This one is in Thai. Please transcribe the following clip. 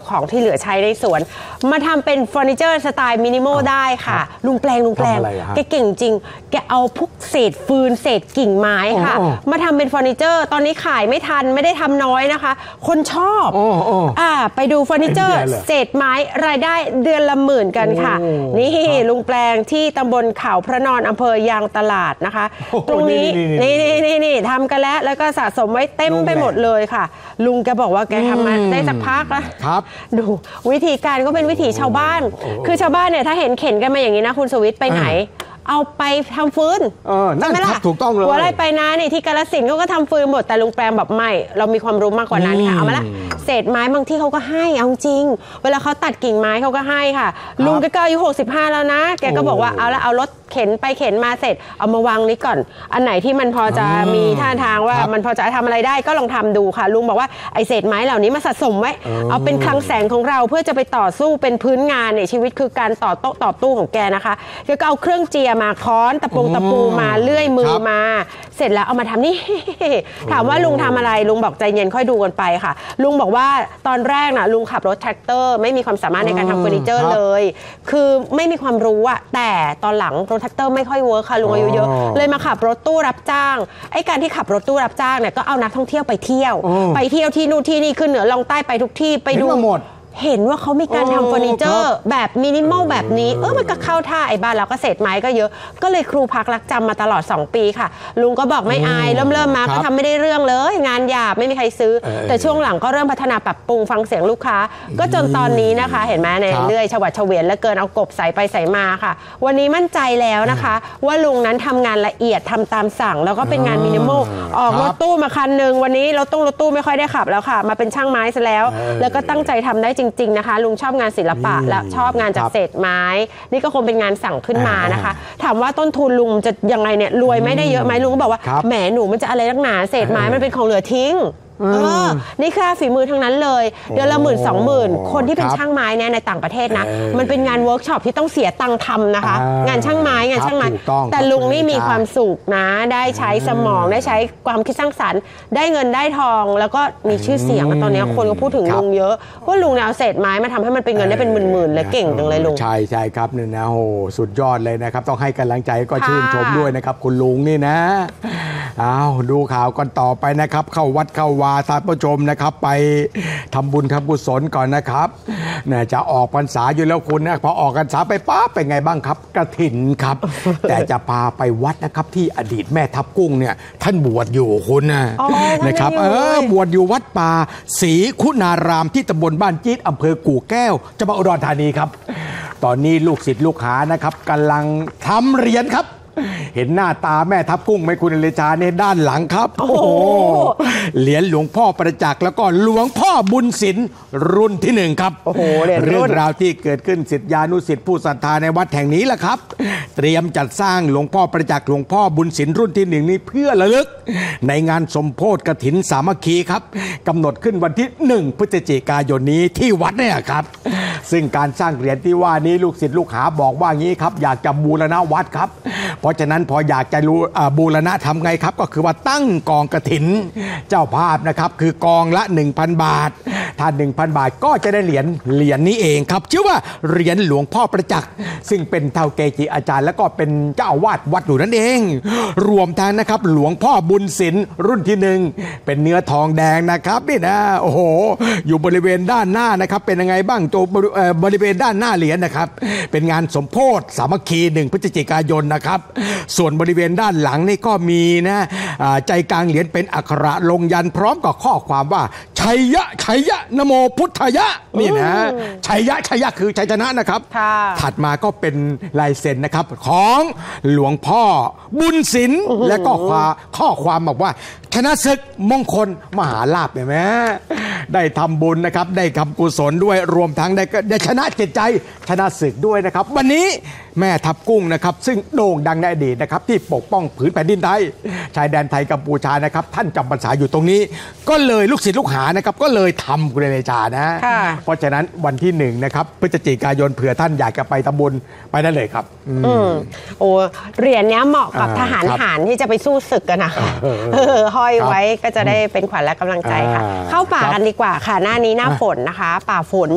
ของที่เหลือใช้ในสวนมาทำเป็นเฟอร์นิเจอร์สไตล์มินิมอลได้ค่ะลุงแปลงแกเก่งจริงแกเอาพวกเศษฟืนเศษกิ่งไม้ค่ะมาทำเป็นเฟอร์นิเจอร์ตอนนี้ขายไม่ทันไม่ได้ทำน้อยนะคะคนชอบไปดูเฟอร์นิเจอร์เศษไม้รายได้เดือนละ10,000กันค่ะนี่ลุงแปลงที่ตำบลเขาพระนอนอำเภอยางตลาดนะคะตรงนี้นี่ทำกันแล้วก็สะสมไว้เต็มไปหมดเลยค่ะลุงแกบอกว่าแกทำมาได้สักพักแล้วดูวิธีการก็เป็นวิถีชาวบ้านคือชาวบ้านเนี่ยถ้าเห็นเข็นกันมาอย่างนี้นะคุณสวิทย์ไปไหนเอาไปทำฟืนนั่นครับถูกต้องเลยหัวไร่ไปนะนี่ที่กาฬสินธุ์เขาก็ทำฟืนหมดแต่ลุงแปลงแบบไม่เรามีความรู้มากกว่านั้นค่ะเอามาละเศษไม้บางที่เขาก็ให้เอาจริงเวลาเขาตัดกิ่งไม้เขาก็ให้ค่ะลุงแกก็อายุ65แล้วนะแกก็บอกว่าเอารถเข็นไปเข็นมาเสร็จเอามาวางนี้ก่อนอันไหนที่มันพอจะมีท่าทางว่ามันพอจะทำอะไรได้ก็ลองทำดูค่ะลุงบอกว่าไอเศษไม้เหล่านี้มาสะสมไว้เอาเป็นคลังแสงของเราเพื่อจะไปต่อสู้เป็นพื้นงานเนี่ยชีวิตคือการต่อตู้ของแกนะคะแกก็เอาเครื่องเจียมาค้อนตะปูมาเลื่อยมือมาเสร็จแล้วเอามาทำนี่ถามว่าลุงทำอะไรลุงบอกใจเย็นค่อยดูกันไปค่ะลุงบอกว่าตอนแรกน่ะลุงขับรถแท็กเตอร์ไม่มีความสามารถในการทำเฟอร์นิเจอร์เลยคือไม่มีความรู้อะแต่ตอนหลังรถแท็กเตอร์ไม่ค่อยเวิร์คค่ะลุงอายุเยอะเลยมาขับรถตู้รับจ้างไอ้การที่ขับรถตู้รับจ้างเนี่ยก็เอานักท่องเที่ยวไปเที่ยวที่นู่นที่นี่ขึ้นเหนือลงใต้ไปทุกที่ไปดูเห็นว่าเขามีการทำเฟอร์นิเจอร์แบบมินิมอลแบบนี้มันก็เข้าท่าไอ้บ้านเราก็เศษไม้ก็เยอะก็เลยครูพักรักจำมาตลอด2 ปีค่ะลุงก็บอกไม่อายเริ่มมาก็ทำไม่ได้เรื่องเลยงานหยาบไม่มีใครซื้อแต่ช่วงหลังก็เริ่มพัฒนาปรับปรุงฟังเสียงลูกค้าก็จนตอนนี้นะคะเห็นไหมในเรื่อยฉวัดเฉวียนและเกินเอากบใส่ไปใส่มาค่ะวันนี้มั่นใจแล้วนะคะว่าลุงนั้นทำงานละเอียดทำตามสั่งแล้วก็เป็นงานมินิมอลออกรถตู้มาคันนึงวันนี้รถตู้ไม่ค่อยได้ขับแล้วค่ะมาเป็นช่างไม้ซะแล้วก็ตั้งใจทำได้จริงๆนะคะลุงชอบงานศิลปะและชอบงานจากเศษไม้นี่ก็คงเป็นงานสั่งขึ้นมานะคะถามว่าต้นทุนลุงจะยังไงเนี่ยรวยไม่ได้เยอะไหมลุงก็บอกว่าแหมหนูมันจะอะไรนักหนาเศษไม้มันเป็นของเหลือทิ้งนี่คือฝีมือทั้งนั้นเลยเดือนละ10,000-20,000คนที่เป็นช่างไม้เนี่ยในต่างประเทศนะมันเป็นงานเวิร์กช็อปที่ต้องเสียตังค์ทำนะคะงานช่างไม้แต่ลุงนี่มีความสุขนะได้ใช้สมองได้ใช้ความคิดสร้างสรรค์ได้เงินได้ทองแล้วก็มีชื่อเสียงตอนนี้คนก็พูดถึงลุงเยอะว่าลุงเนี่ยเอาเศษไม้มาทำให้มันเป็นเงินได้เป็นหมื่นๆเลยเก่งจังเลยลุงใช่ครับนี่นะโอ้สุดยอดเลยนะครับต้องให้กำลังใจก็ชื่นชมด้วยนะครับคุณลุงนี่นะดูข่าวกันต่อไปนะครับเข้าวัดเข้าวาท่านผู้ชมนะครับไปทำบุญทำกุศลก่อนนะครับเนี่ยจะออกพรรษาอยู่แล้วคุณนะพอออกพรรษาไปปั๊บเป็นไงบ้างครับกฐินครับ แต่จะพาไปวัดนะครับที่อดีตแม่ทับกุ้งเนี่ยท่านบวชอยู่คุณนะครับบวชอยู่วัดป่าศรีคุณารามที่ตำบลบ้านจี๊ดอำเภอกู่แก้วจังหวัดอุดรธานีครับตอนนี้ลูกศิษย์ลูกหานะครับกำลังทำเหรียญครับเห็นหน้าตาแม่ทับกุ้งไหมคุณเลชาเนี่ยด้านหลังครับโอ้โหเหรียญหลวงพ่อประจักษ์แล้วก็หลวงพ่อบุญศิลป์รุ่นที่1ครับโอ้โหเรื่องราวที่เกิดขึ้นศิษยานุศิษย์ผู้ศรัทธาในวัดแห่งนี้แหละครับเตรียมจัดสร้างหลวงพ่อประจักษ์หลวงพ่อบุญศิลป์รุ่นที่1นี้เพื่อระลึกในงานสมโภชกฐินสามัคคีครับกำหนดขึ้นวันที่1พฤศจิกายนนี้ที่วัดเนี่ยครับซึ่งการสร้างเหรียญที่ว่านี้ลูกศิษย์ลูกหาบอกว่างี้ครับอยากจะบูรณะวัดครับเพราะฉะนั้นพออยากจะรู้บูรณะทำไงครับก็คือว่าตั้งกองกฐินเจ้าภาพนะครับคือกองละ 1,000 บาทถ้า 1,000 บาทก็จะได้เหรียญนี้เองครับชื่อว่าเหรียญหลวงพ่อประจักษ์ซึ่งเป็นเท่าเกจิอาจารย์แล้วก็เป็นเจ้าอาวาสวัดอยู่นั่นเองรวมทั้งนะครับหลวงพ่อบุญศิลป์รุ่นที่1เป็นเนื้อทองแดงนะครับนี่นะโอ้โหอยู่บริเวณด้านหน้านะครับเป็นยังไงบ้างตัวบริเวณด้านหน้าเหรียญนะครับเป็นงานสมโภชสามัคคี1พฤศจิกายนนะครับส่วนบริเวณด้านหลังนี่ก็มีนะใจกลางเหรียญเป็นอักขระลงยันพร้อมกับข้อความว่าชัยยะชัยยะนะโมพุทธายะนี่นะชัยยะชัยยะคือชัยชนะนะครับถัดมาก็เป็นลายเซ็นนะครับของหลวงพ่อบุญศิลป์และก็ข้อความบอกว่าชนะศึกมงคลมหาลาภเห็นไหมได้ทำบุญนะครับได้ทำกุศลด้วยรวมทั้งได้ชนะจิตใจชนะศึกด้วยนะครับวันนี้แม่ทับกุ้งนะครับซึ่งโด่งดังในอดีตนะครับที่ปกป้องผืนแผ่นดินไทยชายแดนไทยกัมพูชานะครับท่านจำพรรษาอยู่ตรงนี้ก็เลยลูกศิษย์ลูกหานะครับก็เลยทำกุเลชานะเพราะฉะนั้นวันที่1นะครับพฤศจิกายนเผื่อท่านอยากจะไปทำบุญไปได้เลยครับโอ้เหรียญนี้เหมาะกับทหารหารที่จะไปสู้ศึกกันนะห้อยไว้ก็จะได้เป็นขวัญและกำลังใจค่ะเข้าป่ากันดีกว่าค่ะหน้านี้หน้าฝนนะคะป่าฝน